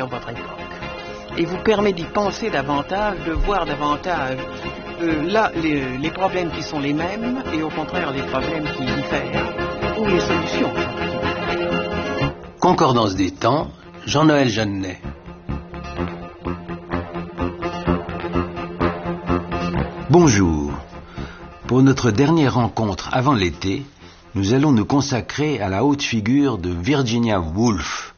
sur votre époque. Et vous permet d'y penser davantage, de voir davantage là les problèmes qui sont les mêmes et au contraire les problèmes qui diffèrent ou les solutions. Concordance des temps, Jean-Noël Jeannet. Bonjour. Pour notre dernière rencontre avant l'été, nous allons nous consacrer à la haute figure de Virginia Woolf.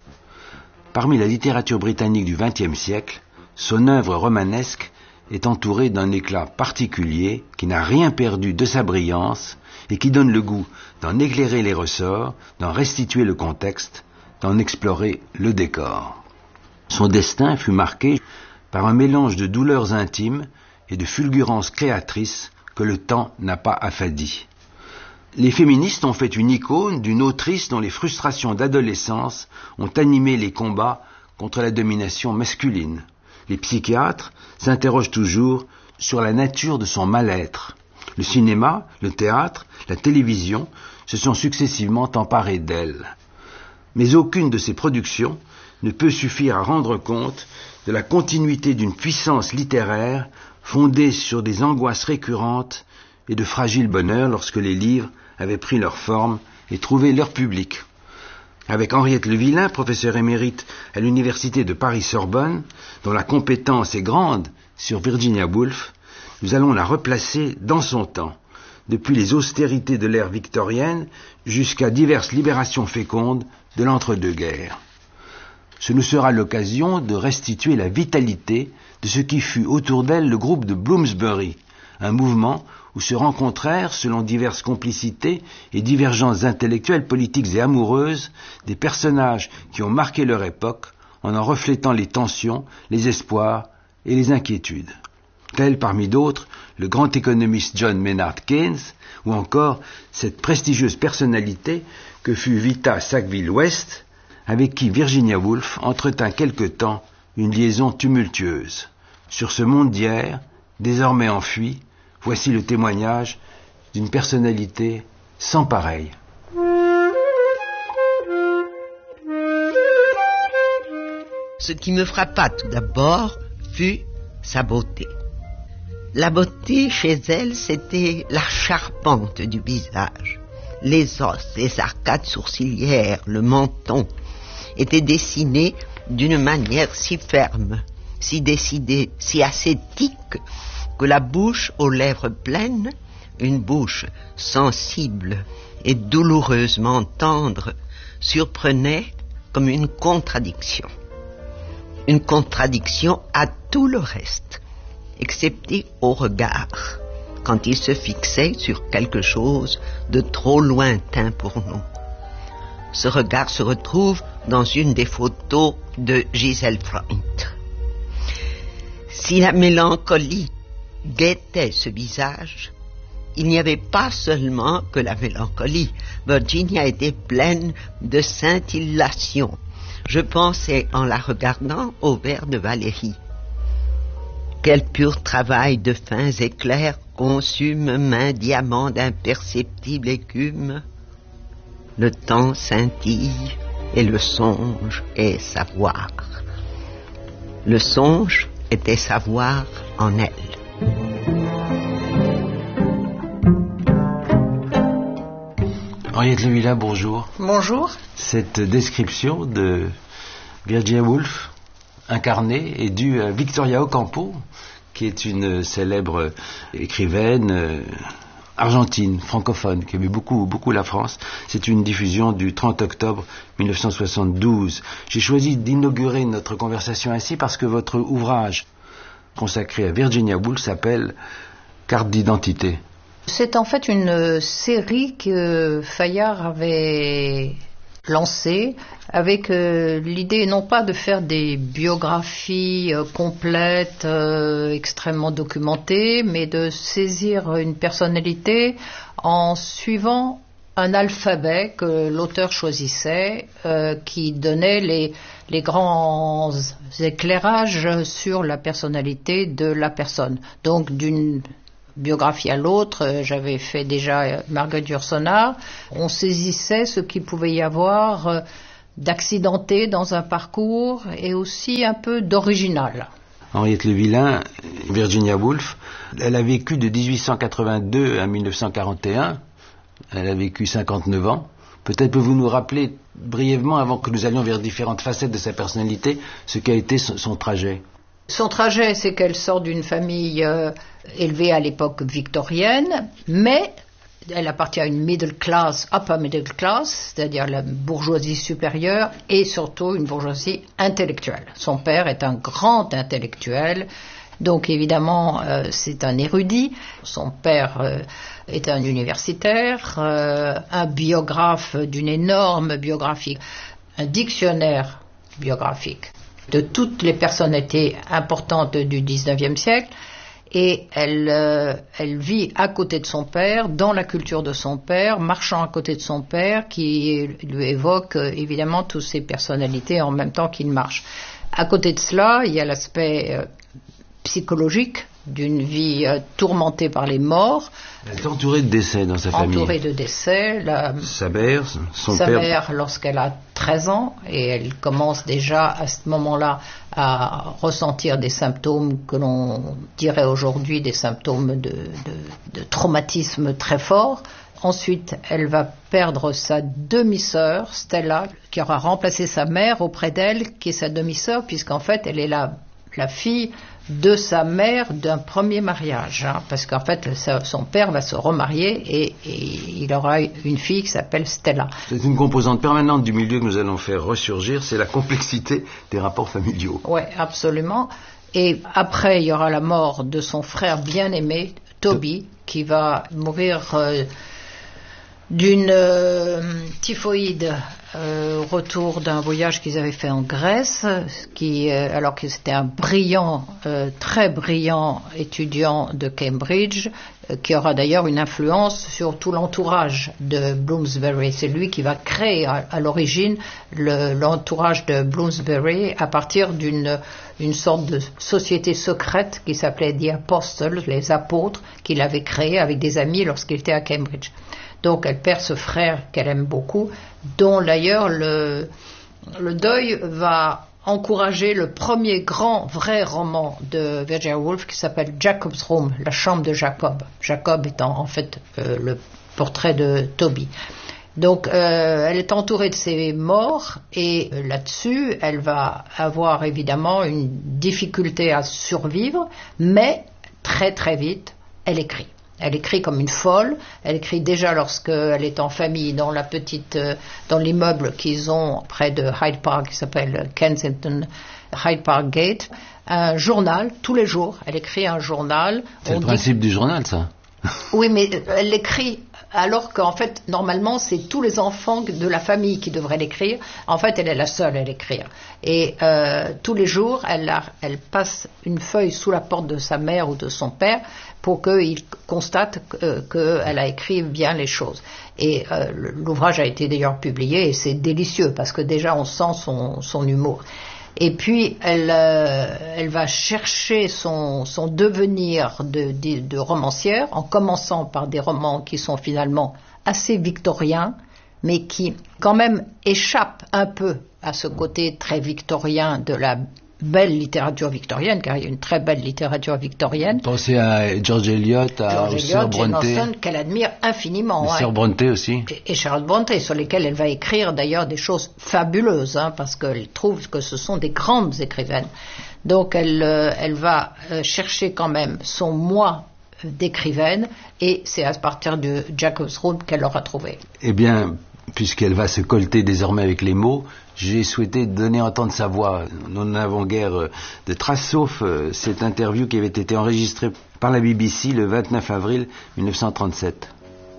Parmi la littérature britannique du XXe siècle, son œuvre romanesque est entourée d'un éclat particulier qui n'a rien perdu de sa brillance et qui donne le goût d'en éclairer les ressorts, d'en restituer le contexte, d'en explorer le décor. Son destin fut marqué par un mélange de douleurs intimes et de fulgurances créatrices que le temps n'a pas affadi. Les féministes ont fait une icône d'une autrice dont les frustrations d'adolescence ont animé les combats contre la domination masculine. Les psychiatres s'interrogent toujours sur la nature de son mal-être. Le cinéma, le théâtre, la télévision se sont successivement emparés d'elle. Mais aucune de ces productions ne peut suffire à rendre compte de la continuité d'une puissance littéraire fondée sur des angoisses récurrentes et de fragiles bonheurs lorsque les livres avaient pris leur forme et trouvé leur public. Avec Henriette Levillain, professeure émérite à l'université de Paris-Sorbonne, dont la compétence est grande sur Virginia Woolf, nous allons la replacer dans son temps, depuis les austérités de l'ère victorienne jusqu'à diverses libérations fécondes de l'entre-deux-guerres. Ce nous sera l'occasion de restituer la vitalité de ce qui fut autour d'elle le groupe de Bloomsbury, un mouvement où se rencontrèrent, selon diverses complicités et divergences intellectuelles, politiques et amoureuses, des personnages qui ont marqué leur époque en reflétant les tensions, les espoirs et les inquiétudes. Tels, parmi d'autres, le grand économiste John Maynard Keynes, ou encore cette prestigieuse personnalité que fut Vita Sackville-West, avec qui Virginia Woolf entretint quelque temps une liaison tumultueuse. Sur ce monde d'hier, désormais enfui, voici le témoignage d'une personnalité sans pareille. Ce qui me frappa tout d'abord fut sa beauté. La beauté chez elle, c'était la charpente du visage. Les os, les arcades sourcilières, le menton étaient dessinés d'une manière si ferme, si décidée, si ascétique, que la bouche aux lèvres pleines, une bouche sensible et douloureusement tendre, surprenait comme une contradiction. Une contradiction à tout le reste, excepté au regard, quand il se fixait sur quelque chose de trop lointain pour nous. Ce regard se retrouve dans une des photos de Gisèle Freund. Si la mélancolie guettait ce visage, il n'y avait pas seulement que la mélancolie. Virginia était pleine de scintillations. Je pensais, en la regardant, au vers de Valérie. Quel pur travail de fins éclairs consume main diamant d'imperceptible écume. Le temps scintille et le songe est savoir. Le songe était savoir en elle. Henriette Levillain, bonjour. Bonjour. Cette description de Virginia Woolf, incarnée, est due à Victoria Ocampo, qui est une célèbre écrivaine argentine, francophone, qui aimait beaucoup la France. C'est une diffusion du 30 octobre 1972. J'ai choisi d'inaugurer notre conversation ainsi parce que votre ouvrage consacré à Virginia Woolf s'appelle Carte d'identité. C'est en fait une série que Fayard avait lancée avec l'idée non pas de faire des biographies complètes, extrêmement documentées, mais de saisir une personnalité en suivant un alphabet que l'auteur choisissait, qui donnait les grands éclairages sur la personnalité de la personne. Donc d'une biographie à l'autre, j'avais fait déjà Marguerite Yourcenar, on saisissait ce qu'il pouvait y avoir d'accidenté dans un parcours et aussi un peu d'original. Henriette Le Villain, Virginia Woolf, elle a vécu de 1882 à 1941. Elle a vécu 59 ans. Peut-être pouvez-vous nous rappeler brièvement, avant que nous allions vers différentes facettes de sa personnalité, ce qu'a été son trajet. Son trajet, c'est qu'elle sort d'une famille élevée à l'époque victorienne, mais elle appartient à une middle class, upper middle class, c'est-à-dire la bourgeoisie supérieure, et surtout une bourgeoisie intellectuelle. Son père est un grand intellectuel, donc évidemment c'est un érudit. Son père est un universitaire, un biographe d'une énorme biographie, un dictionnaire biographique de toutes les personnalités importantes du XIXe siècle. Et elle vit à côté de son père, dans la culture de son père, marchant à côté de son père, qui lui évoque évidemment toutes ces personnalités en même temps qu'il marche. À côté de cela, il y a l'aspect psychologique d'une vie tourmentée par les morts. Elle est entourée de décès dans sa famille. Entourée de décès. Sa mère, sa mère, lorsqu'elle a 13 ans, et elle commence déjà à ce moment-là à ressentir des symptômes que l'on dirait aujourd'hui des symptômes de traumatisme très forts. Ensuite, elle va perdre sa demi-sœur, Stella, qui aura remplacé sa mère auprès d'elle, qui est sa demi-sœur, puisqu'en fait, elle est la fille de sa mère d'un premier mariage, parce qu'en fait son père va se remarier et il aura une fille qui s'appelle Stella. C'est une composante permanente du milieu que nous allons faire ressurgir, c'est la complexité des rapports familiaux. Oui, absolument. Et après, il y aura la mort de son frère bien-aimé, Toby, qui va mourir d'une typhoïde retour d'un voyage qu'ils avaient fait en Grèce, alors que c'était un très brillant étudiant de Cambridge, qui aura d'ailleurs une influence sur tout l'entourage de Bloomsbury. C'est lui qui va créer à l'origine l'entourage de Bloomsbury à partir d'une sorte de société secrète qui s'appelait The Apostles, les apôtres, qu'il avait créé avec des amis lorsqu'il était à Cambridge. Donc elle perd ce frère qu'elle aime beaucoup, dont d'ailleurs le deuil va encourager le premier grand vrai roman de Virginia Woolf qui s'appelle Jacob's Room, la chambre de Jacob. Jacob étant en fait le portrait de Toby. Donc elle est entourée de ses morts et là-dessus elle va avoir évidemment une difficulté à survivre, mais très très vite elle écrit. Elle écrit comme une folle. Elle écrit déjà lorsqu'elle est en famille dans l'immeuble qu'ils ont près de Hyde Park, qui s'appelle Kensington Hyde Park Gate, un journal tous les jours. Elle écrit un journal. C'est le principe du journal, ça. Oui, mais elle l'écrit alors qu'en fait, normalement, c'est tous les enfants de la famille qui devraient l'écrire. En fait, elle est la seule à l'écrire. Et tous les jours, elle passe une feuille sous la porte de sa mère ou de son père pour qu'il constate qu'elle a écrit bien les choses. Et l'ouvrage a été d'ailleurs publié et c'est délicieux parce que déjà on sent son humour. Et puis elle va chercher son devenir de romancière en commençant par des romans qui sont finalement assez victoriens, mais qui quand même échappent un peu à ce côté très victorien de la belle littérature victorienne, car il y a une très belle littérature victorienne. Pensez à George Eliot, Sir Brontë, Jane Austen, qu'elle admire infiniment. Sir Brontë aussi. Et Charlotte Brontë, sur lesquelles elle va écrire d'ailleurs des choses fabuleuses, parce qu'elle trouve que ce sont des grandes écrivaines. Donc elle va chercher quand même son moi d'écrivaine, et c'est à partir de Jacob's Room qu'elle l'aura trouvé. Eh bien, puisqu'elle va se colter désormais avec les mots, j'ai souhaité donner à entendre sa voix. Nous n'avons guère de traces, sauf cette interview qui avait été enregistrée par la BBC le 29 avril 1937.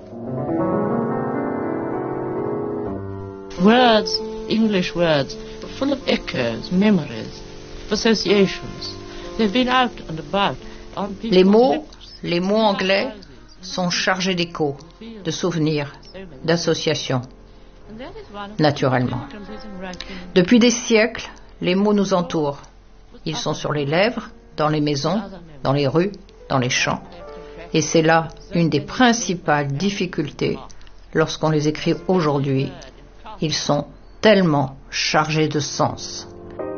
Words, English words, full of echoes, memories, associations. They've been out and about on people's Les mots anglais sont chargés d'échos, de souvenirs, d'associations. Naturellement. Depuis des siècles, les mots nous entourent. Ils sont sur les lèvres, dans les maisons, dans les rues, dans les champs. Et c'est là une des principales difficultés lorsqu'on les écrit aujourd'hui. Ils sont tellement chargé de sens.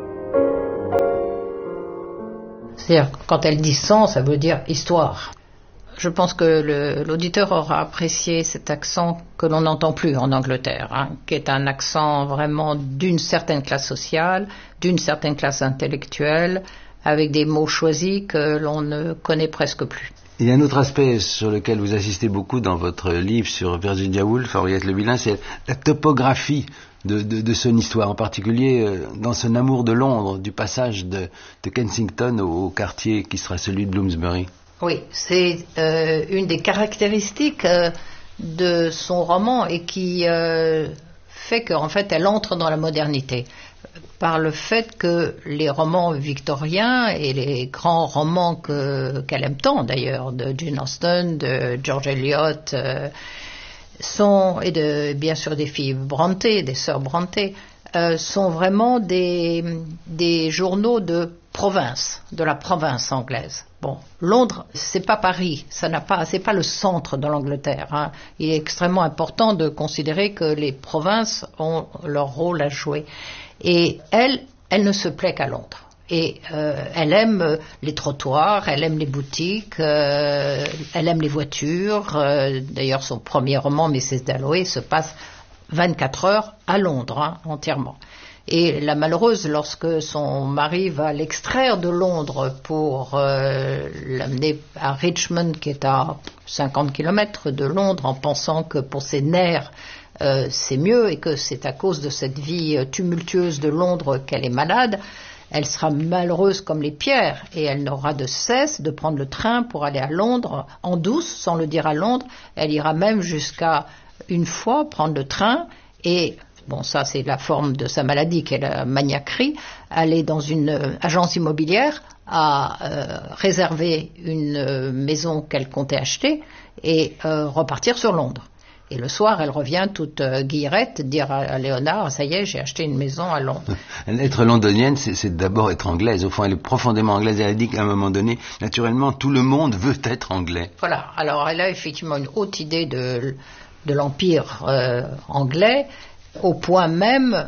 C'est-à-dire, quand elle dit sens, ça veut dire histoire. Je pense que l'auditeur aura apprécié cet accent que l'on n'entend plus en Angleterre, qui est un accent vraiment d'une certaine classe sociale, d'une certaine classe intellectuelle, avec des mots choisis que l'on ne connaît presque plus. Il y a un autre aspect sur lequel vous insistez beaucoup dans votre livre sur Virginia Woolf, Henriette Le Villain, c'est la topographie de son histoire, en particulier dans son amour de Londres, du passage de Kensington au quartier qui sera celui de Bloomsbury. Oui, c'est une des caractéristiques de son roman et qui fait qu'en fait elle entre dans la modernité. Par le fait que les romans victoriens et les grands romans qu'elle aime tant d'ailleurs, de Jane Austen, de George Eliot, et bien sûr des filles Brontë, des sœurs Brontë, sont vraiment des journaux de province, de la province anglaise. Bon, Londres, c'est pas Paris, c'est pas le centre de l'Angleterre. Il est extrêmement important de considérer que les provinces ont leur rôle à jouer. Et elle ne se plaît qu'à Londres. Et elle aime les trottoirs, elle aime les boutiques, elle aime les voitures. D'ailleurs, son premier roman, Mrs. Dalloway, se passe 24 heures à Londres, entièrement. Et la malheureuse, lorsque son mari va l'extraire de Londres pour l'amener à Richmond, qui est à 50 km de Londres, en pensant que pour ses nerfs, c'est mieux et que c'est à cause de cette vie tumultueuse de Londres qu'elle est malade, elle sera malheureuse comme les pierres et elle n'aura de cesse de prendre le train pour aller à Londres en douce, sans le dire à Londres. Elle ira même jusqu'à une fois prendre le train et, bon, ça c'est la forme de sa maladie qui est la maniaquerie, aller dans une agence immobilière à réserver une maison qu'elle comptait acheter et repartir sur Londres. Et le soir, elle revient toute guillerette dire à Léonard, ça y est, j'ai acheté une maison à Londres. Être londonienne, c'est d'abord être anglaise. Au fond, elle est profondément anglaise. Elle a dit qu'à un moment donné, naturellement, tout le monde veut être anglais. Voilà. Alors, elle a effectivement une haute idée de l'empire anglais, au point même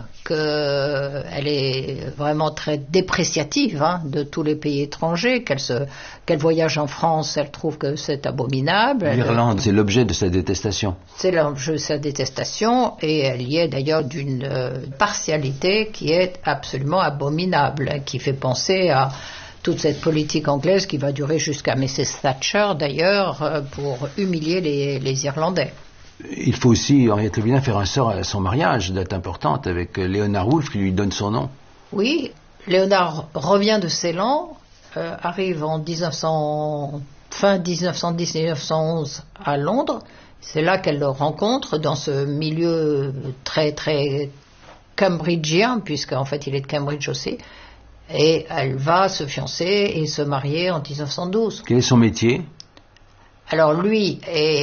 qu'elle est vraiment très dépréciative de tous les pays étrangers, qu'elle voyage en France, elle trouve que c'est abominable. L'Irlande, c'est l'objet de sa détestation. C'est l'objet de sa détestation, et elle y est d'ailleurs d'une partialité qui est absolument abominable, qui fait penser à toute cette politique anglaise qui va durer jusqu'à Mrs. Thatcher d'ailleurs, pour humilier les Irlandais. Il faut aussi, Henriette Le Villain, faire un sort à son mariage, date importante, avec Léonard Woolf, qui lui donne son nom. Oui, Léonard revient de Ceylan, arrive en fin 1910-1911 à Londres. C'est là qu'elle le rencontre, dans ce milieu très, très cambridgien, puisqu'en fait il est de Cambridge aussi. Et elle va se fiancer et se marier en 1912. Quel est son métier ? Alors lui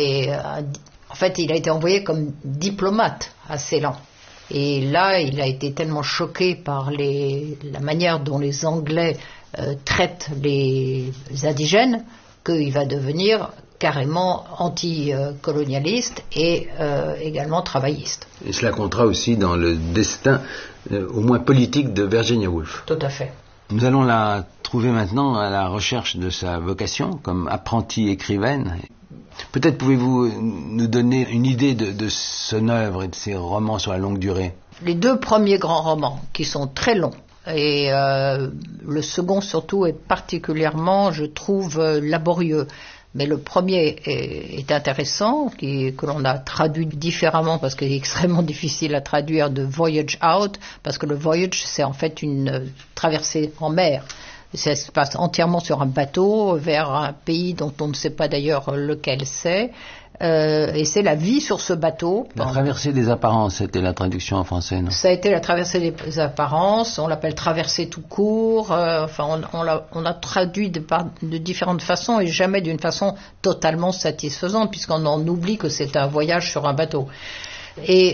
en fait, il a été envoyé comme diplomate à Ceylan. Et là, il a été tellement choqué par la manière dont les Anglais traitent les indigènes qu'il va devenir carrément anticolonialiste et également travailliste. Et cela comptera aussi dans le destin, au moins politique, de Virginia Woolf. Tout à fait. Nous allons la trouver maintenant à la recherche de sa vocation comme apprentie écrivaine. Peut-être pouvez-vous nous donner une idée de son œuvre et de ses romans sur la longue durée. Les deux premiers grands romans, qui sont très longs, et le second surtout est particulièrement, je trouve, laborieux. Mais le premier est intéressant, que l'on a traduit différemment parce qu'il est extrêmement difficile à traduire, de Voyage Out, parce que le voyage, c'est en fait une traversée en mer. Ça se passe entièrement sur un bateau vers un pays dont on ne sait pas d'ailleurs lequel c'est. Et c'est la vie sur ce bateau. La traversée des apparences, c'était la traduction en français, non ? Ça a été la traversée des apparences, on l'appelle traversée tout court. On l'a traduit de différentes façons et jamais d'une façon totalement satisfaisante, puisqu'on en oublie que c'est un voyage sur un bateau. Et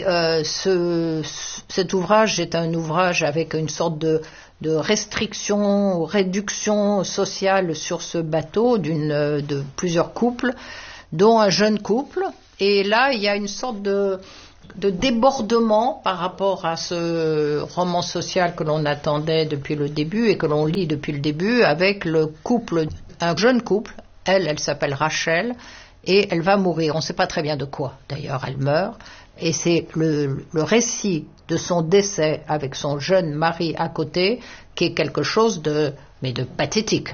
cet ouvrage est un ouvrage avec une sorte de restriction ou réduction sociale sur ce bateau de plusieurs couples, dont un jeune couple. Et là, il y a une sorte de de débordement par rapport à ce roman social que l'on attendait depuis le début et que l'on lit depuis le début, avec le couple, un jeune couple. Elle s'appelle Rachel et elle va mourir. On ne sait pas très bien de quoi. D'ailleurs, elle meurt. Et c'est le récit de son décès avec son jeune mari à côté qui est quelque chose de pathétique.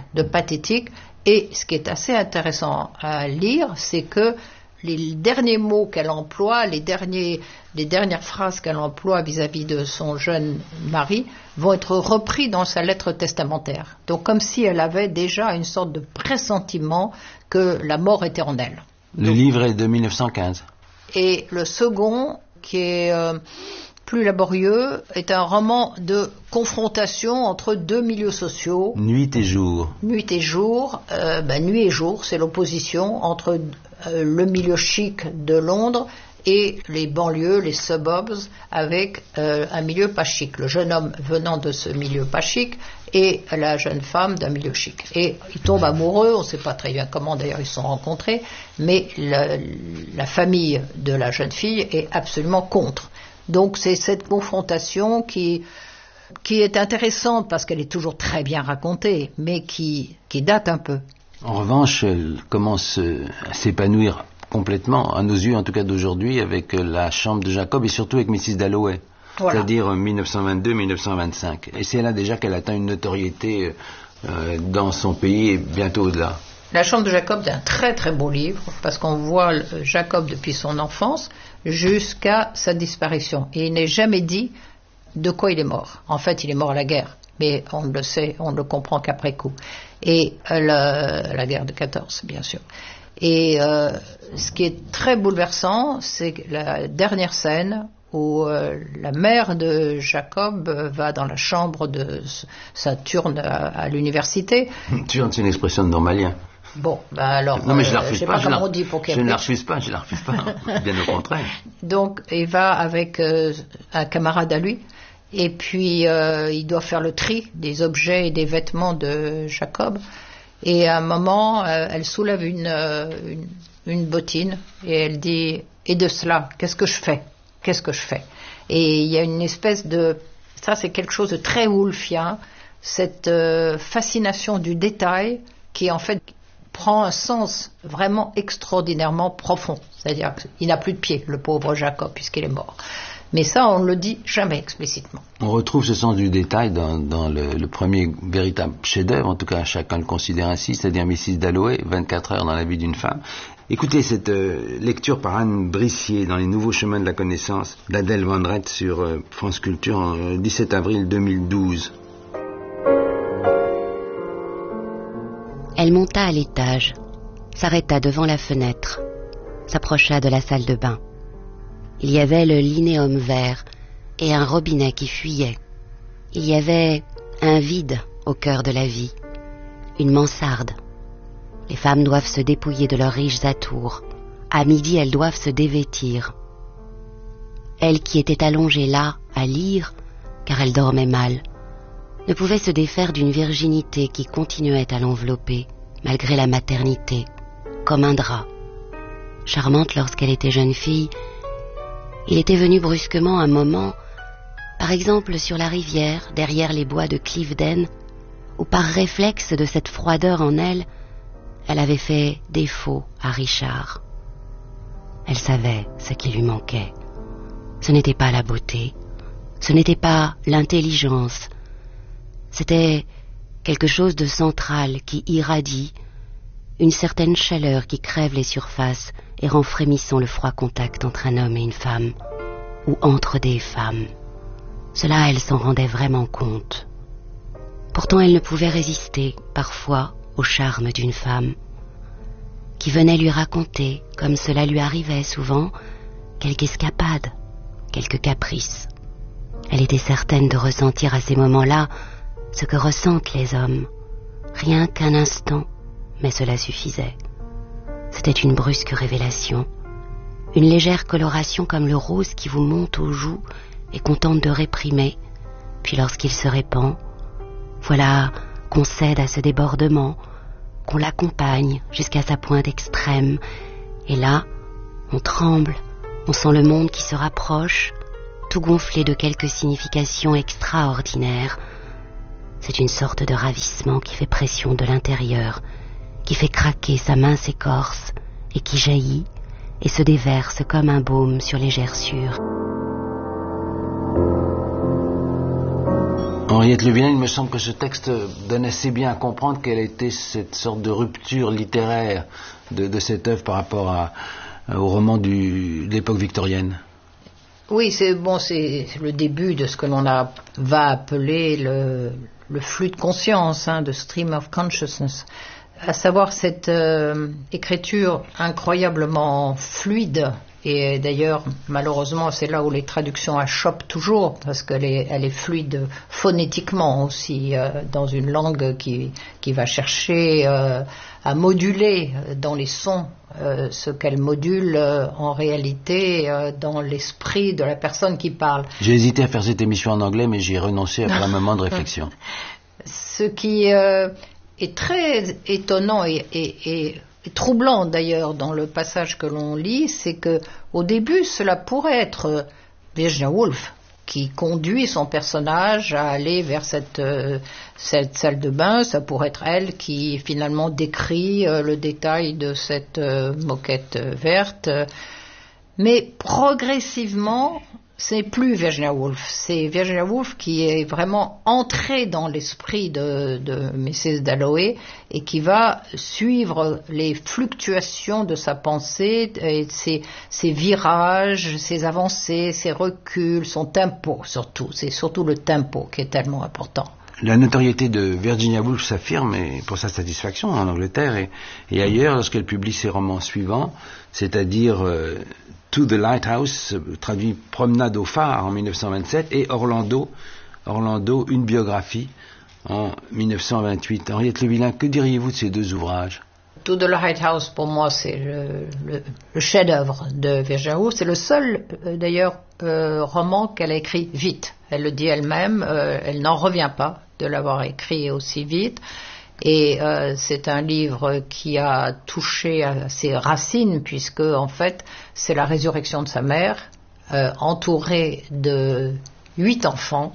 Et ce qui est assez intéressant à lire, c'est que les derniers mots qu'elle emploie, les dernières phrases qu'elle emploie vis-à-vis de son jeune mari vont être repris dans sa lettre testamentaire. Donc comme si elle avait déjà une sorte de pressentiment que la mort était en elle. Le livre est de 1915. Et le second, qui est plus laborieux, est un roman de confrontation entre deux milieux sociaux. Nuit et jour. Nuit et jour, nuit et jour, c'est l'opposition entre le milieu chic de Londres et les banlieues, les suburbs, avec un milieu pas chic. Le jeune homme venant de ce milieu pas chic et la jeune femme d'un milieu chic. Et ils tombent amoureux, on ne sait pas très bien comment d'ailleurs ils se sont rencontrés, mais la famille de la jeune fille est absolument contre. Donc c'est cette confrontation qui est intéressante parce qu'elle est toujours très bien racontée, mais qui date un peu. En revanche, elle commence à s'épanouir complètement, à nos yeux en tout cas d'aujourd'hui, avec la chambre de Jacob et surtout avec Mrs. Dalloway, voilà. C'est-à-dire 1922-1925. Et c'est là déjà qu'elle atteint une notoriété dans son pays et bientôt au-delà. La chambre de Jacob est un très très beau livre parce qu'on voit Jacob depuis son enfance jusqu'à sa disparition. Et il n'est jamais dit de quoi il est mort. En fait, il est mort à la guerre, mais on le sait, on ne le comprend qu'après coup. Et la guerre de 14, bien sûr. Et ce qui est très bouleversant, c'est la dernière scène où la mère de Jacob va dans la chambre de Saturne à l'université. Turne, c'est une expression de normalien. Bon, alors, non, mais je la refuse sais pas comment on dit pour qu'elle... Je ne la refuse pas, bien au contraire. Donc, il va avec un camarade à lui, et puis il doit faire le tri des objets et des vêtements de Jacob. Et à un moment, elle soulève une bottine et elle dit « Et de cela, qu'est-ce que je fais ? Qu'est-ce que je fais ?» Et il y a une espèce de... Ça, c'est quelque chose de très woolfien, cette fascination du détail qui, en fait, prend un sens vraiment extraordinairement profond. C'est-à-dire qu'il n'a plus de pied, le pauvre Jacob, puisqu'il est mort. Mais ça, on ne le dit jamais explicitement. On retrouve ce sens du détail dans le premier véritable chef-d'œuvre, en tout cas chacun le considère ainsi, c'est-à-dire Mrs. Dalloway, 24 heures dans la vie d'une femme. Écoutez cette lecture par Anne Brissier dans Les Nouveaux Chemins de la Connaissance d'Adèle Vendrette sur France Culture en 17 avril 2012. Elle monta à l'étage, s'arrêta devant la fenêtre, s'approcha de la salle de bain. Il y avait le linéum vert et un robinet qui fuyait. Il y avait un vide au cœur de la vie, une mansarde. Les femmes doivent se dépouiller de leurs riches atours. À midi, elles doivent se dévêtir. Elle qui était allongée là, à lire, car elle dormait mal, ne pouvait se défaire d'une virginité qui continuait à l'envelopper, malgré la maternité, comme un drap. Charmante lorsqu'elle était jeune fille, il était venu brusquement un moment, par exemple sur la rivière, derrière les bois de Cliveden, où par réflexe de cette froideur en elle, elle avait fait défaut à Richard. Elle savait ce qui lui manquait. Ce n'était pas la beauté, ce n'était pas l'intelligence, c'était quelque chose de central qui irradie, une certaine chaleur qui crève les surfaces et rend frémissant le froid contact entre un homme et une femme, ou entre des femmes. Cela, elle s'en rendait vraiment compte. Pourtant, elle ne pouvait résister, parfois, au charme d'une femme, qui venait lui raconter, comme cela lui arrivait souvent, quelque escapade, quelque caprice. Elle était certaine de ressentir à ces moments-là ce que ressentent les hommes, rien qu'un instant, mais cela suffisait. C'était une brusque révélation, une légère coloration comme le rose qui vous monte aux joues et qu'on tente de réprimer, puis lorsqu'il se répand, voilà qu'on cède à ce débordement, qu'on l'accompagne jusqu'à sa pointe extrême, et là, on tremble, On sent le monde qui se rapproche, tout gonflé de quelques significations extraordinaires. C'est une sorte de ravissement qui fait pression de l'intérieur, qui fait craquer sa mince écorce et qui jaillit et se déverse comme un baume sur les gerçures. Henriette Le Villain, il me semble que ce texte donne assez bien à comprendre quelle était cette sorte de rupture littéraire de cette œuvre par rapport au roman de l'époque victorienne. Oui, c'est le début de ce que l'on va appeler le flux de conscience, the stream of consciousness, à savoir cette écriture incroyablement fluide. Et d'ailleurs, malheureusement, c'est là où les traductions achoppent toujours, parce qu'elle est fluide phonétiquement aussi, dans une langue qui va chercher à moduler dans les sons ce qu'elle module en réalité dans l'esprit de la personne qui parle. J'ai hésité à faire cette émission en anglais, mais j'y ai renoncé après un moment de réflexion. Ce qui est très étonnant et troublant d'ailleurs dans le passage que l'on lit, c'est que au début cela pourrait être Virginia Woolf qui conduit son personnage à aller vers cette salle de bain. Ça pourrait être elle qui finalement décrit le détail de cette moquette verte, mais progressivement c'est plus Virginia Woolf, c'est Virginia Woolf qui est vraiment entrée dans l'esprit de Mrs. Dalloway et qui va suivre les fluctuations de sa pensée, et ses virages, ses avancées, ses reculs, son tempo surtout. C'est surtout le tempo qui est tellement important. La notoriété de Virginia Woolf s'affirme pour sa satisfaction en Angleterre et ailleurs lorsqu'elle publie ses romans suivants, c'est-à-dire To the Lighthouse, traduit Promenade au phare en 1927, et Orlando, une biographie en 1928. Henriette Le Villain, que diriez-vous de ces deux ouvrages ? To the Lighthouse, pour moi, c'est le chef-d'œuvre de Virginia Woolf. C'est le seul, d'ailleurs, roman qu'elle a écrit vite. Elle le dit elle-même, elle n'en revient pas de l'avoir écrit aussi vite. Et c'est un livre qui a touché à ses racines, puisque en fait c'est la résurrection de sa mère, entourée de 8 enfants.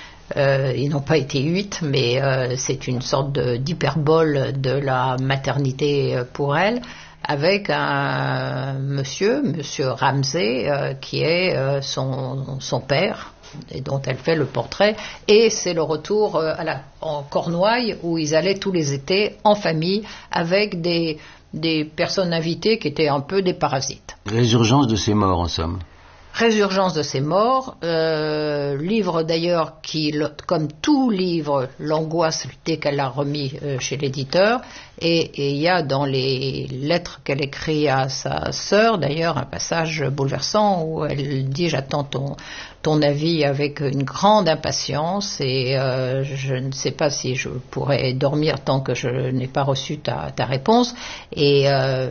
Ils n'ont pas été 8, mais c'est une sorte d'hyperbole de la maternité pour elle, avec un monsieur Ramsay, qui est son père, et dont elle fait le portrait, et c'est le retour en Cornouailles où ils allaient tous les étés en famille avec des personnes invitées qui étaient un peu des parasites. Résurgence de ses morts en somme. Résurgence de ses morts, livre d'ailleurs qui, comme tout livre, l'angoisse dès qu'elle l'a remis chez l'éditeur, et il y a dans les lettres qu'elle écrit à sa sœur d'ailleurs un passage bouleversant où elle dit: j'attends ton avis avec une grande impatience, et je ne sais pas si je pourrai dormir tant que je n'ai pas reçu ta réponse. Et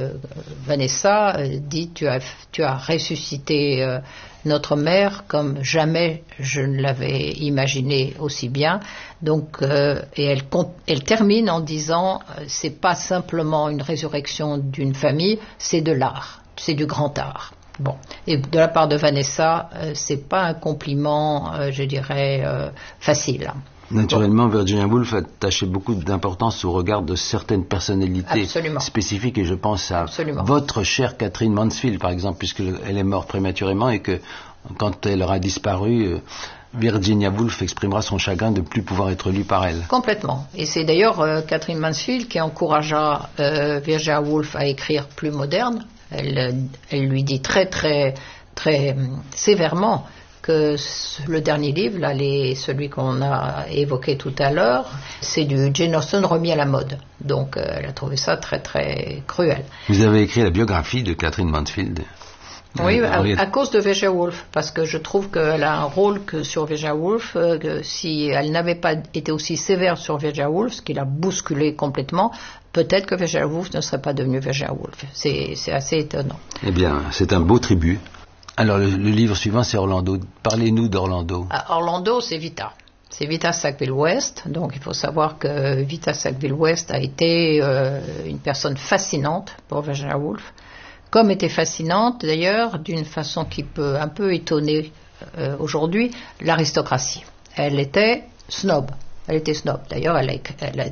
Vanessa dit: tu as ressuscité notre mère comme jamais je ne l'avais imaginé aussi bien. Donc, et elle termine en disant: c'est pas simplement une résurrection d'une famille, c'est de l'art, c'est du grand art. Bon, et de la part de Vanessa, c'est pas un compliment, je dirais, facile. Naturellement, Virginia Woolf attachait beaucoup d'importance au regard de certaines personnalités spécifiques, et je pense à votre chère Catherine Mansfield, par exemple, puisqu'elle est morte prématurément, et que quand elle aura disparu, Virginia Woolf exprimera son chagrin de ne plus pouvoir être lue par elle. Complètement. Et c'est d'ailleurs Catherine Mansfield qui encouragea Virginia Woolf à écrire plus moderne. Elle lui dit très très très sévèrement que le dernier livre, là, celui qu'on a évoqué tout à l'heure, c'est du Jane Austen remis à la mode. Donc elle a trouvé ça très très cruel. Vous avez écrit la biographie de Catherine Mansfield. Oui, à cause de Virginia Woolf, parce que je trouve qu'elle a un rôle sur Virginia Woolf, que si elle n'avait pas été aussi sévère sur Virginia Woolf, ce qui l'a bousculé complètement, peut-être que Virginia Woolf ne serait pas devenue Virginia Woolf. C'est assez étonnant. Eh bien, c'est un beau tribut. Alors, le livre suivant, c'est Orlando. Parlez-nous d'Orlando. Orlando, c'est Vita. C'est Vita Sackville-West. Donc, il faut savoir que Vita Sackville-West a été une personne fascinante pour Virginia Woolf, comme était fascinante d'ailleurs, d'une façon qui peut un peu étonner aujourd'hui, l'aristocratie. Elle était snob. D'ailleurs, elle a